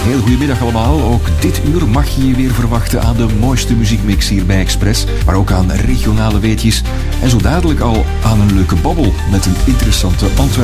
Heel goedemiddag allemaal. Ook dit uur mag je je weer verwachten aan de mooiste muziekmix hier bij Express. Maar ook aan regionale weetjes. En zo dadelijk al aan een leuke babbel met een interessante Antwerper.